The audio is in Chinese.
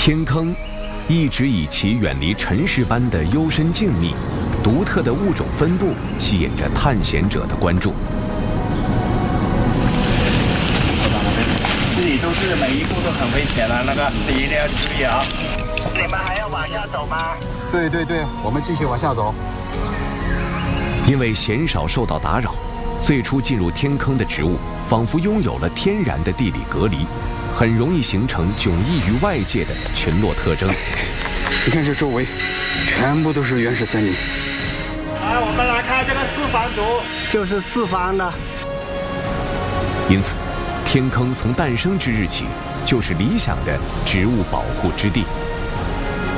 天坑一直以其远离尘世般的幽深静谧、独特的物种分布吸引着探险者的关注。 这里都是每一步都很危险的，那个一定要注意啊！你们还要往下走吗？ 对对对，我们继续往下走。 因为鲜少受到打扰，最初进入天坑的植物仿佛拥有了天然的地理隔离，很容易形成迥异于外界的群落特征。 你看这周围，全部都是原始森林。 来，我们来看这个四方图，就是四方的。 因此，天坑从诞生之日起，就是理想的植物保护之地。